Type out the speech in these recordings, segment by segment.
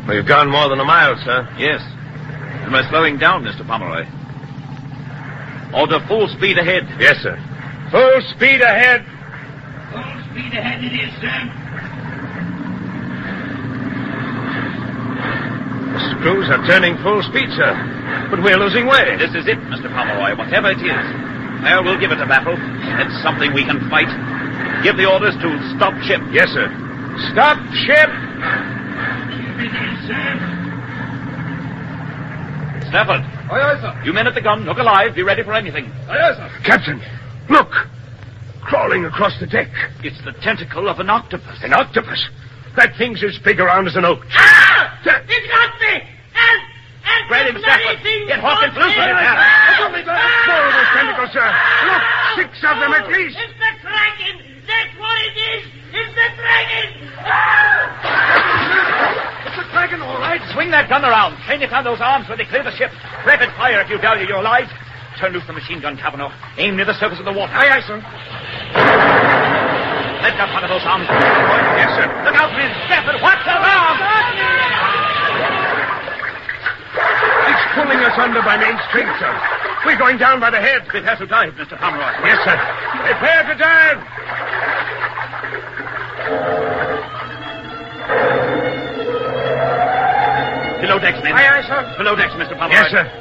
We've gone more than a mile, sir. Yes. And we're slowing down, Mr. Pomeroy. Order full speed ahead. Yes, sir. Full speed ahead. Full speed ahead it is, sir. The screws are turning full speed, sir. But we're losing way. This is it, Mr. Pomeroy, whatever it is. Well, we'll give it a battle. It's something we can fight. Give the orders to stop ship. Yes, sir. Stop ship! Here it is, sir. Stafford. Aye, aye, sir. You men at the gun, look alive, be ready for anything. Aye, aye, sir. Captain, look! Crawling across the deck. It's the tentacle of an octopus. An octopus? That thing's as big around as an oak. Ah! It got me! And Grab him, Stafford. Get Hawkins loose with him. More of those tentacles, sir. Look, 6 of them at least. It's the dragon! That's what it is! It's the dragon! Ah! It's a dragon, all right. Swing that gun around. Train it on those arms where they clear the ship. Rapid fire if you value your lives. Turn loose the machine gun, Cavanaugh. Aim near the surface of the water. Aye, aye, sir. Let up one of those arms. Yes, sir. Look out, men. Stafford, watch the arms. It's pulling us under by main strength, sir. We're going down by the head. Prepare to dive, Mr. Pomeroy. Yes, sir. Prepare to dive. Below decks, men. Aye, aye, sir. Below decks, Mr. Pomeroy. Yes, sir.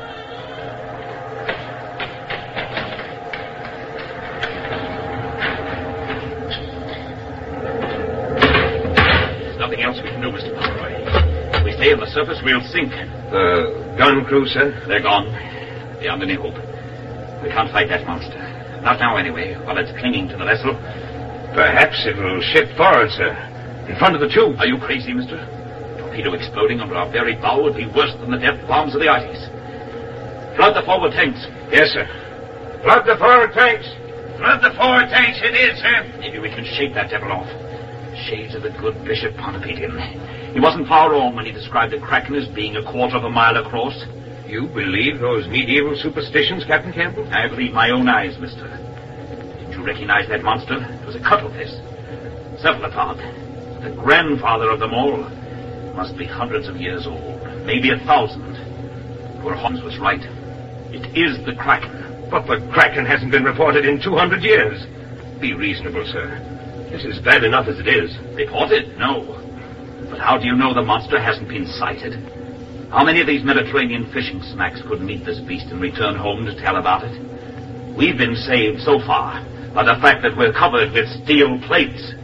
There's nothing else we can do, Mr. Pomeroy. If we stay on the surface, we'll sink. The gun crew, sir? They're gone. Beyond any hope. We can't fight that monster. Not now, anyway, while it's clinging to the vessel. Perhaps it will shift forward, sir. In front of the tube. Are you crazy, mister? A torpedo exploding under our very bow would be worse than the death bombs of the Arctics. Flood the forward tanks. Yes, sir. Flood the forward tanks. Flood the forward tanks it is, sir. Maybe we can shake that devil off. Shades of the good Bishop Pontoppidan. He wasn't far wrong when he described the Kraken as being 1/4 mile across. You believe those medieval superstitions, Captain Campbell? I believe my own eyes, mister. Didn't you recognize that monster? It was a cuttlefish. Cephalopod. The grandfather of them all. Must be hundreds of years old. Maybe 1,000. Poor Holmes was right. It is the Kraken. But the Kraken hasn't been reported in 200 years. Be reasonable, sir. This is bad enough as it is. Reported? No. But how do you know the monster hasn't been sighted? How many of these Mediterranean fishing smacks could meet this beast and return home to tell about it? We've been saved so far by the fact that we're covered with steel plates.